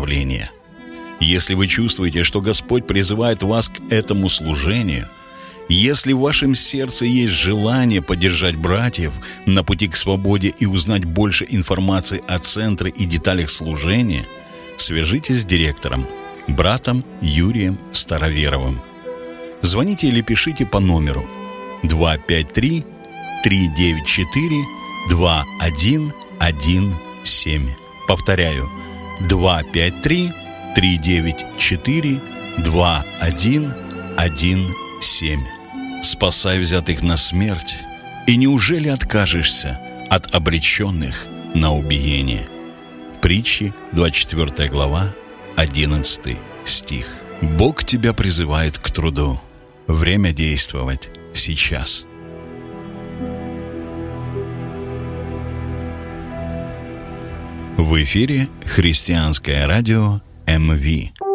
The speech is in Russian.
наставления. Если вы чувствуете, что Господь призывает вас к этому служению, если в вашем сердце есть желание поддержать братьев на пути к свободе и узнать больше информации о центре и деталях служения, свяжитесь с директором, братом Юрием Староверовым. Звоните или пишите по номеру 253-394-2117. Повторяю, 253-394-2117. Спасай взятых на смерть, и неужели откажешься от обреченных на убиение? Притчи, 24 глава, 11 стих. Бог тебя призывает к труду. Время действовать сейчас. В эфире христианское радио МВ.